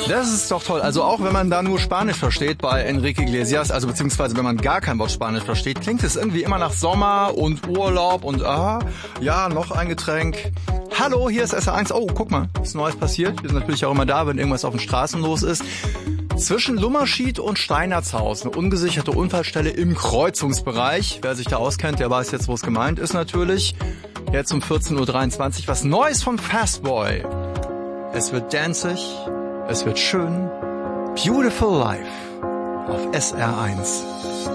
Das ist doch toll. Also auch wenn man da nur Spanisch versteht bei Enrique Iglesias, also beziehungsweise wenn man gar kein Wort Spanisch versteht, klingt es irgendwie immer nach Sommer und Urlaub und ja, noch ein Getränk. Hallo, hier ist SR1. Oh, guck mal, ist Neues passiert. Wir sind natürlich auch immer da, wenn irgendwas auf den Straßen los ist. Zwischen Lummerschied und Steinertshaus, eine ungesicherte Unfallstelle im Kreuzungsbereich. Wer sich da auskennt, der weiß jetzt, wo es gemeint ist natürlich. Jetzt um 14.23 Uhr was Neues von Fastboy. Es wird danzig, es wird schön. Beautiful Life auf SR1.